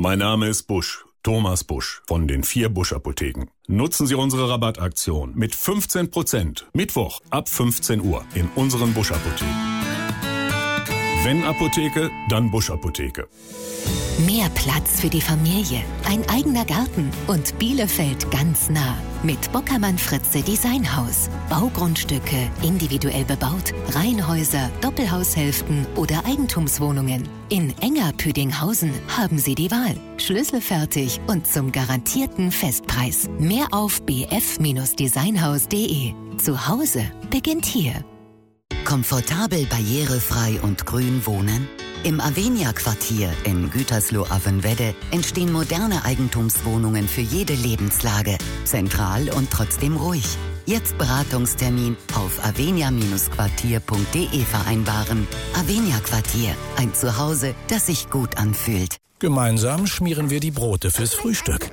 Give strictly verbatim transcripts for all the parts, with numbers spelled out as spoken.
Mein Name ist Busch, Thomas Busch von den vier Busch Apotheken. Nutzen Sie unsere Rabattaktion mit fünfzehn Prozent Mittwoch ab fünfzehn Uhr in unseren Busch Apotheken. Wenn Apotheke, dann Busch Apotheke. Mehr Platz für die Familie, ein eigener Garten und Bielefeld ganz nah. Mit Bockermann-Fritze Designhaus. Baugrundstücke, individuell bebaut, Reihenhäuser, Doppelhaushälften oder Eigentumswohnungen. In Enger-Püdinghausen haben Sie die Wahl. Schlüsselfertig und zum garantierten Festpreis. Mehr auf b f Designhaus punkt de. Zu Hause beginnt hier. Komfortabel, barrierefrei und grün wohnen? Im Avenia-Quartier in Gütersloh-Avenwedde entstehen moderne Eigentumswohnungen für jede Lebenslage. Zentral und trotzdem ruhig. Jetzt Beratungstermin auf avenia Quartier punkt de vereinbaren. Avenia-Quartier, ein Zuhause, das sich gut anfühlt. Gemeinsam schmieren wir die Brote fürs Frühstück.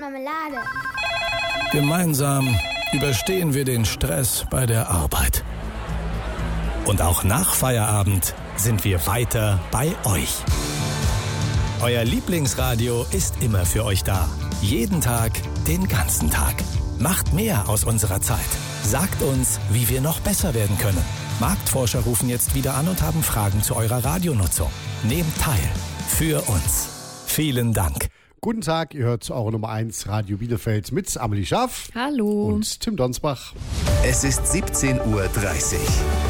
Gemeinsam überstehen wir den Stress bei der Arbeit. Und auch nach Feierabend sind wir weiter bei euch. Euer Lieblingsradio ist immer für euch da. Jeden Tag, den ganzen Tag. Macht mehr aus unserer Zeit. Sagt uns, wie wir noch besser werden können. Marktforscher rufen jetzt wieder an und haben Fragen zu eurer Radionutzung. Nehmt teil. Für uns. Vielen Dank. Guten Tag, ihr hört eure Nummer eins Radio Bielefeld mit Amelie Schaff. Hallo. Und Tim Donsbach. Es ist siebzehn Uhr dreißig.